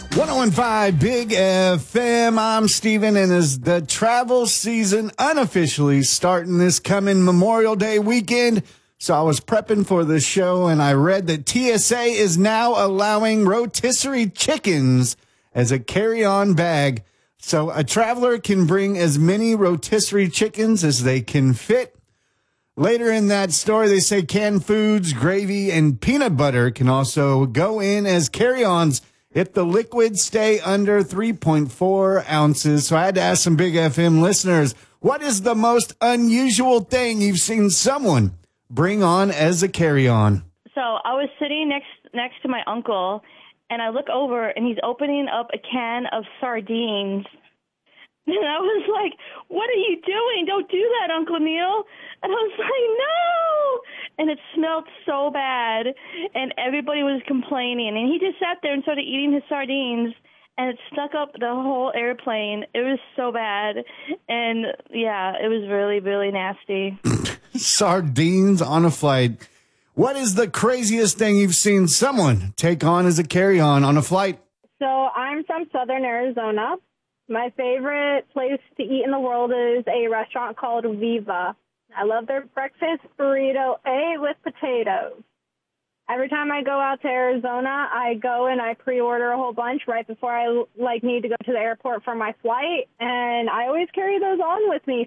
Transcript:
1015 Big FM. I'm Steven, and as the travel season unofficially starting this coming Memorial Day weekend, so I was prepping for the show, and I read that TSA is now allowing rotisserie chickens as a carry-on bag. So a traveler can bring as many rotisserie chickens as they can fit. Later in that story, they say canned foods, gravy, and peanut butter can also go in as carry-ons if the liquids stay under 3.4 ounces. So I had to ask some Big FM listeners, what is the most unusual thing you've seen someone bring on as a carry-on? So I was sitting next to my uncle, and I look over, and he's opening up a can of sardines. And I was like, what are you doing? Don't do that, Uncle Neil. And I was like, no. And it smelled so bad, and everybody was complaining. And he just sat there and started eating his sardines, and it stuck up the whole airplane. It was so bad. And, yeah, it was really, really nasty. Sardines on a flight. What is the craziest thing you've seen someone take on as a carry-on on a flight? So I'm from Southern Arizona. My favorite place to eat in the world is a restaurant called Viva. I love their breakfast burrito, with potatoes. Every time I go out to Arizona, I go and I pre-order a whole bunch right before I need to go to the airport for my flight, and I always carry those on with me